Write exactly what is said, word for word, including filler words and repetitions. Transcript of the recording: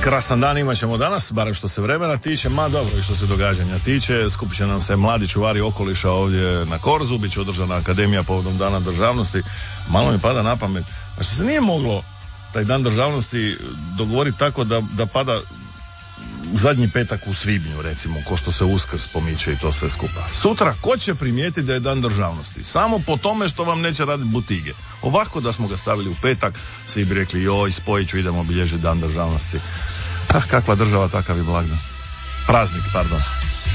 Krasan dan imat ćemo danas, barem što se vremena tiče, ma dobro i što se događanja tiče. Skupit će nam se mladi čuvari okoliša ovdje na Korzu, bit će održana akademija povodom Dana državnosti. Malo mi pada na pamet, a što se nije moglo taj Dan državnosti dogovoriti tako da, da pada u zadnji petak u svibnju, recimo, ko što se Uskrs pomiče i to sve skupa. Sutra, ko će primijetiti da je Dan državnosti? Samo po tome što vam neće raditi butige. Ovako da smo ga stavili u petak, svi bi rekli, joj, spojit ću, idemo obilježiti Dan državnosti. Ah, kakva država, takav i blagdan. Praznik, pardon.